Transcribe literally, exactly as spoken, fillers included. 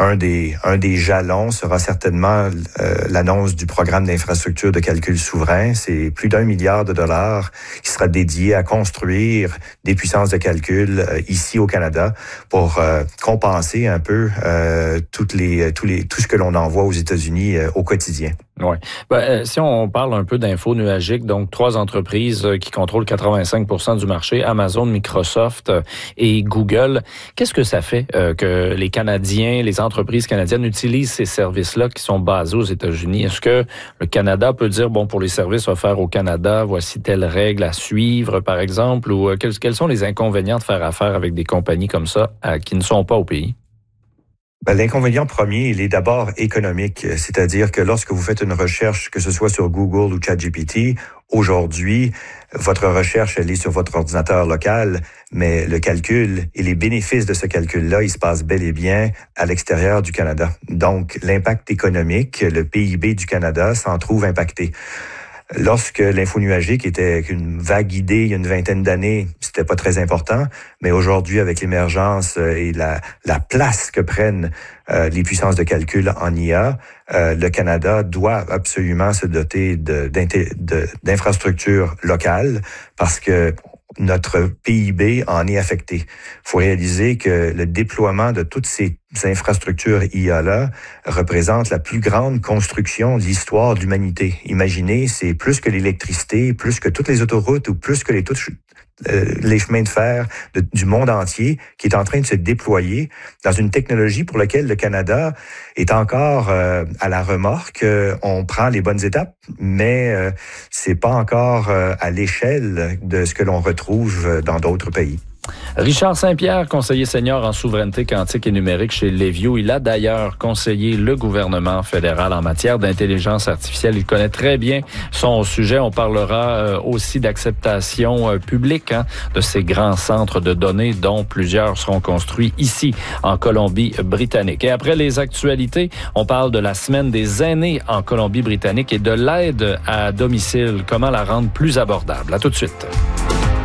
un des, un des jalons sera certainement euh, l'annonce du programme d'infrastructure de calcul souverain. C'est plus d'un milliard de dollars qui sera dédié à construire des puissances de calcul euh, ici au Canada pour euh, compenser un peu euh, toutes les, tous les, tout ce que l'on envoie aux États-Unis euh, au quotidien. Oui. Ben, euh, si on parle un peu d'infos nuagiques, donc trois entreprises euh, qui contrôlent quatre-vingt-cinq pour cent du marché, Amazon, Microsoft euh, et Google, qu'est-ce que ça fait euh, que les Canadiens, les entreprises canadiennes utilisent ces services-là qui sont basés aux États-Unis? Est-ce que le Canada peut dire, bon, pour les services offerts au Canada, voici telle règle à suivre, par exemple, ou euh, quels, quels sont les inconvénients de faire affaire avec des compagnies comme ça euh, qui ne sont pas au pays? Ben, l'inconvénient premier, il est d'abord économique, c'est-à-dire que lorsque vous faites une recherche, que ce soit sur Google ou ChatGPT, aujourd'hui, votre recherche, elle est sur votre ordinateur local, mais le calcul et les bénéfices de ce calcul-là, il se passe bel et bien à l'extérieur du Canada. Donc, l'impact économique, le P I B du Canada s'en trouve impacté. Lorsque l'info nuagique était une vague idée il y a une vingtaine d'années, c'était pas très important. Mais aujourd'hui, avec l'émergence et la, la place que prennent euh, les puissances de calcul en I A, euh, le Canada doit absolument se doter de, de, d'infrastructures locales parce que notre P I B en est affecté. Il faut réaliser que le déploiement de toutes ces infrastructures I A-là représente la plus grande construction de l'histoire de l'humanité. Imaginez, c'est plus que l'électricité, plus que toutes les autoroutes ou plus que les, toutes, euh, les chemins de fer de, du monde entier qui est en train de se déployer dans une technologie pour laquelle le Canada est encore euh, à la remorque. Euh, on prend les bonnes étapes, mais euh, c'est pas encore euh, à l'échelle de ce que l'on retrouve dans d'autres pays. Richard Saint-Pierre, conseiller senior en souveraineté quantique et numérique chez Lévio. Il a d'ailleurs conseillé le gouvernement fédéral en matière d'intelligence artificielle. Il connaît très bien son sujet. On parlera aussi d'acceptation publique hein, de ces grands centres de données dont plusieurs seront construits ici en Colombie-Britannique. Et après les actualités, on parle de la semaine des aînés en Colombie-Britannique et de l'aide à domicile. Comment la rendre plus abordable? À tout de suite.